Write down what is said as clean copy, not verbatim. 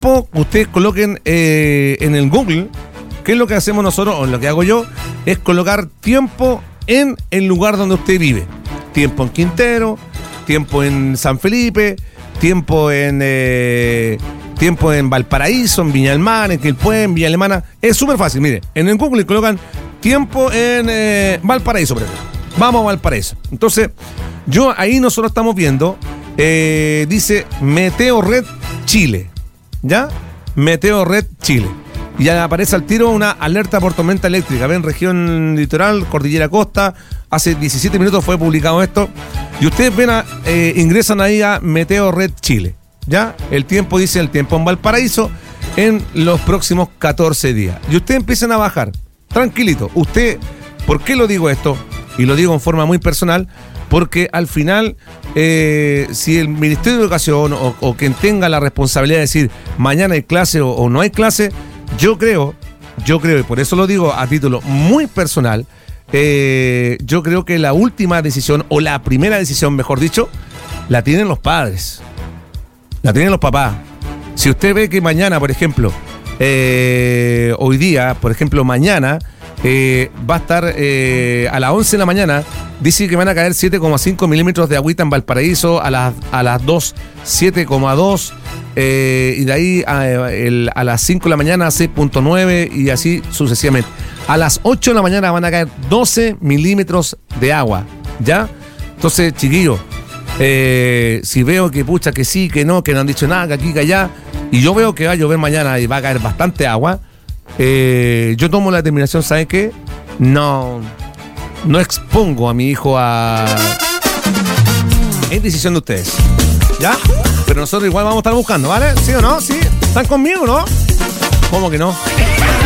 tiempo, ustedes coloquen en el Google, ¿qué es lo que hacemos nosotros, o lo que hago yo? Es colocar tiempo en el lugar donde usted vive. Tiempo en Quintero, tiempo en San Felipe, tiempo en Valparaíso, en Viña del Mar, en Quilpué, en Villa Alemana. Es súper fácil, mire, en el Google colocan tiempo en Valparaíso, por ejemplo. Vamos a Valparaíso. Entonces, ahí nosotros estamos viendo, dice Meteo Red Chile, ¿ya? Meteo Red Chile. Y ya aparece al tiro una alerta por tormenta eléctrica. Ven, región litoral, cordillera costa. Hace 17 minutos fue publicado esto. Y ustedes ven, ingresan ahí a Meteo Red Chile, ¿ya? El tiempo dice el tiempo en Valparaíso en los próximos 14 días. Y ustedes empiezan a bajar, tranquilito. Usted, ¿por qué lo digo esto? Y lo digo en forma muy personal, porque al final, si el Ministerio de Educación o quien tenga la responsabilidad de decir mañana hay clase o no hay clase, yo creo, y por eso lo digo a título muy personal, yo creo que la última decisión, o la primera decisión, mejor dicho, la tienen los padres, la tienen los papás. Si usted ve que mañana, por ejemplo, hoy día, por ejemplo, mañana, va a estar a las 11 de la mañana, dice que van a caer 7,5 milímetros de agüita en Valparaíso, a las 2, 7,2, y de ahí a las 5 de la mañana 6,9 y así sucesivamente. A las 8 de la mañana van a caer 12 milímetros de agua, ¿ya? Entonces, chiquillos, si veo que pucha, que sí, que no han dicho nada, que aquí, que allá, y yo veo que va a llover mañana y va a caer bastante agua, yo tomo la determinación, ¿saben qué? No expongo a mi hijo a... Es decisión de ustedes, ¿ya? Pero nosotros igual vamos a estar buscando, ¿vale? ¿Sí o no? ¿Sí? ¿Están conmigo, no? ¿Cómo que no?